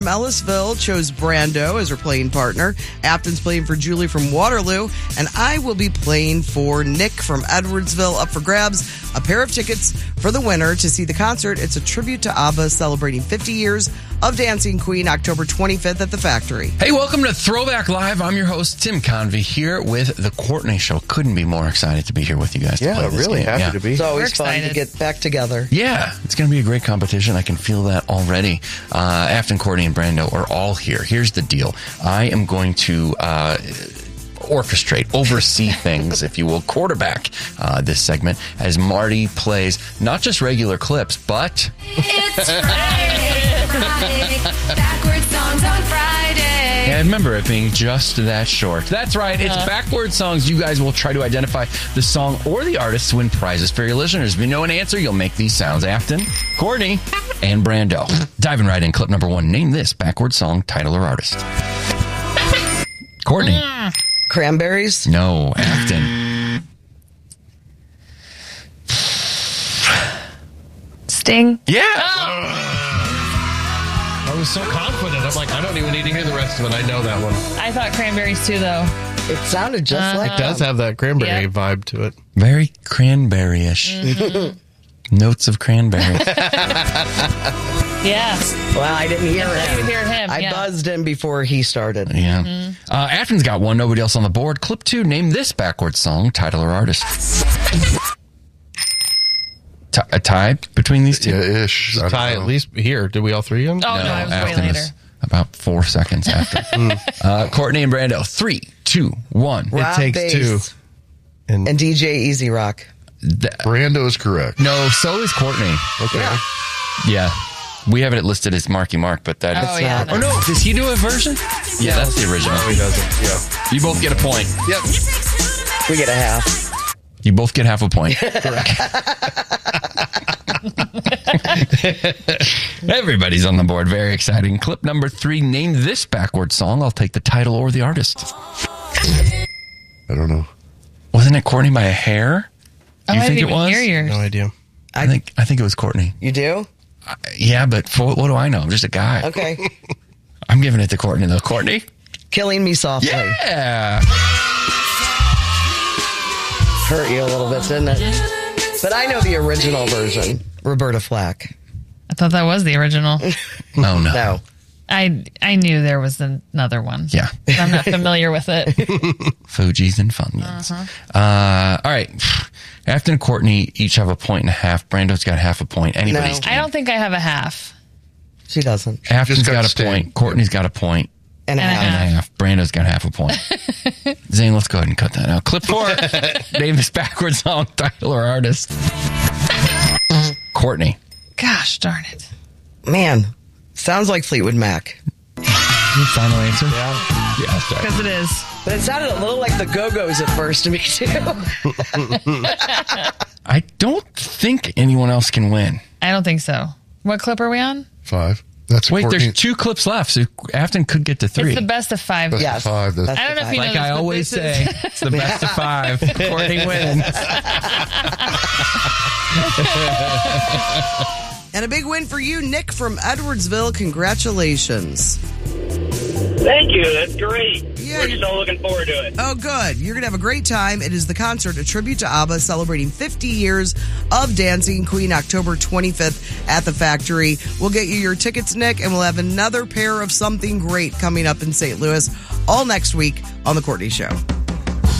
Ellisville chose Brando as her playing partner. Afton's playing for Julie from Waterloo. And I will be playing for Nick from Edwardsville. Up for grabs, a pair of tickets for the winner to see the concert. It's a tribute to ABBA celebrating 50 years of Dancing Queen, October 25th at the Factory. Hey, welcome to Throwback Live. I'm your host, Tim Convey, here with The Courtney Show. Couldn't be more excited to be here with you guys. Yeah, really happy to be. It's always fun to get back together. Yeah, it's going to be a great competition. I can feel that already. Afton, Courtney, and Brando are all here. Here's the deal. I am going to orchestrate, oversee things, if you will, quarterback this segment as Marty plays not just regular clips, but... It's Friday. Backward songs on Friday. And remember it being just that short. That's right. It's backward songs. You guys will try to identify the song or the artist to win prizes for your listeners. If you know an answer, you'll make these sounds. Afton, Courtney, and Brando. Diving right in. Clip number 1. Name this backward song, title, or artist. Courtney. Cranberries? No. Afton. Sting. Yeah. I was so confident. I'm like, I don't even need to hear the rest of it. I know that one. I thought cranberries too, though. It sounded just like It does have that cranberry vibe to it. Very cranberry-ish. Notes of cranberry. Yeah. Well, I didn't hear You him. hear him. I buzzed in before he started. Yeah. Afton's got one. Nobody else on the board. Clip 2. Name this backward song, title, or artist. A tie between these two? Yeah, ish. Just tie at least here. Did we all three of them? Oh, no, it was way Afton later. is about 4 seconds after. Courtney and Brando. 3, 2, 1. Rob takes Bass two. And DJ Easy Rock. Brando is correct. No, so is Courtney. Okay. Yeah. We have it listed as Marky Mark, but that Oh, is yeah. Oh, no. Does he do a version? Yeah, that's the original. No, he doesn't. Yeah. You both get a point. Yep. We get a half. You both get half a point. Everybody's on the board. Very exciting. Clip number 3. Name this backward song. I'll take the title or the artist. I don't know. Wasn't it Courtney by a hair? Oh, You I think didn't it even was? hear yours. No idea. I think it was Courtney. You do? Yeah, but what do I know? I'm just a guy. Okay. I'm giving it to Courtney, though. Courtney? Killing Me Softly. Yeah. Hurt you a little bit, didn't it? But I know the original version. Roberta Flack. I thought that was the original. Oh, no. No. I knew there was another one. Yeah. I'm not familiar with it. Fugees and Funyuns. All right. Afton and Courtney each have a point and a half. Brando's got half a point. Anybody's No. I don't think I have a half. She doesn't. Afton's Just got got a Sting. point. Courtney's got a point And a And a half. and a half. Brando's got half a point. Zane, let's go ahead and cut that out. Clip 4. Name this backward song, title, or artist. Courtney. Gosh darn it. Man, sounds like Fleetwood Mac. Final answer? Yeah, sorry. Because it is. But it sounded a little like the Go-Go's at first to me, too. I don't think anyone else can win. I don't think so. What clip are we on? 5. That's a Wait, Courtney. there's 2 clips left, so Afton could get to 3. It's the best of 5. That's Yes. a 5. That's I don't know if you know Like this, I but always this say, is- it's the best of 5. Courtney wins. And a big win for you, Nick from Edwardsville. Congratulations. Thank you. That's great. Yeah, We're you're- so looking forward to it. Oh, good. You're going to have a great time. It is the concert, a tribute to ABBA, celebrating 50 years of Dancing Queen, October 25th at the Factory. We'll get you your tickets, Nick, and we'll have another pair of something great coming up in St. Louis all next week on The Courtney Show.